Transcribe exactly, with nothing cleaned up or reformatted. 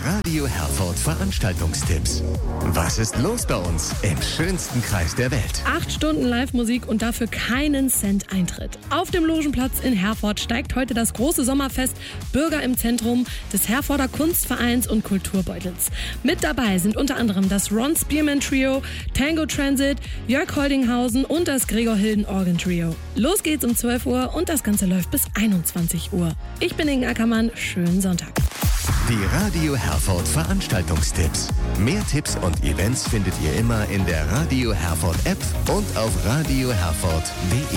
Radio Herford Veranstaltungstipps. Was ist los bei uns im schönsten Kreis der Welt? Acht Stunden Live-Musik und dafür keinen Cent Eintritt. Auf dem Logenplatz in Herford steigt heute das große Sommerfest Bürger im Zentrum des Herforder Kunstvereins und Kulturbeutels. Mit dabei sind unter anderem das Ron Spearman Trio, Tango Transit, Jörg Holdinghausen und das Gregor Hilden Organ Trio. Los geht's um zwölf Uhr und das Ganze läuft bis einundzwanzig Uhr. Ich bin Inge Ackermann, schönen Sonntag. Die Radio Herford Veranstaltungstipps. Mehr Tipps und Events findet ihr immer in der Radio Herford App und auf radio herford punkt de.